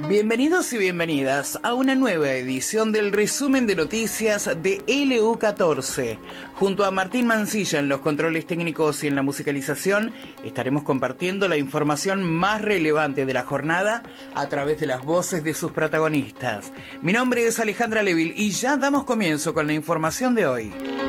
Bienvenidos y bienvenidas a una nueva edición del resumen de noticias de LU14. Junto a Martín Mancilla en los controles técnicos y en la musicalización, estaremos compartiendo la información más relevante de la jornada a través de las voces de sus protagonistas. Mi nombre es Alejandra Levil y ya damos comienzo con la información de hoy.